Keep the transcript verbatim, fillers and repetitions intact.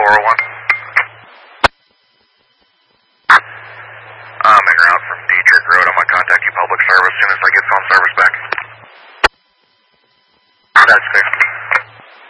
four oh one. I'm en route from Dietrich Road. I'm going to contact you public service as soon as I get phone service back.